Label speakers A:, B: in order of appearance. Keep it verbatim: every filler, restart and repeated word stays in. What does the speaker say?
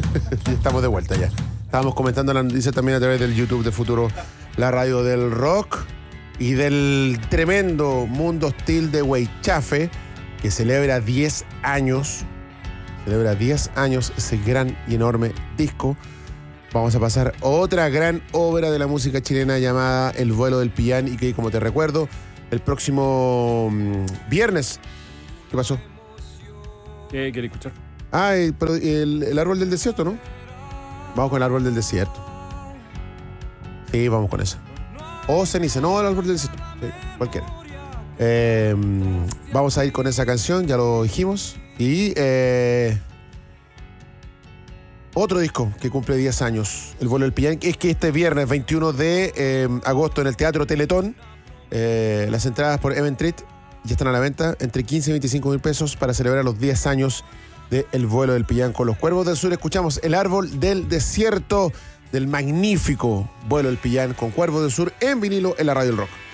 A: Y estamos de vuelta ya. Estábamos comentando la noticia también a través del YouTube de Futuro, la radio del rock y del tremendo Mundo Hostil de Weichafe, que celebra diez años. Celebra diez años ese gran y enorme disco. Vamos a pasar otra gran obra de la música chilena llamada El vuelo del Pillán, y que, como te recuerdo, el próximo mmm, viernes. ¿Qué pasó?
B: ¿Qué quiere escuchar?
A: Ah, el, pero el, el árbol del desierto, ¿no? Vamos con el árbol del desierto. Sí, vamos con eso. O ceniza, no, el árbol del desierto. Sí, cualquiera. Eh, vamos a ir con esa canción, ya lo dijimos. Y eh, otro disco que cumple diez años, El vuelo del Pillán, es que este viernes veintiuno de eh, agosto en el Teatro Teletón, eh, las entradas por Eventrit ya están a la venta entre quince y veinticinco mil pesos para celebrar los diez años de El vuelo del Pillán con los Cuervos del Sur. Escuchamos El árbol del desierto del magnífico Vuelo del Pillán con Cuervos del Sur en vinilo en la Radio del Rock.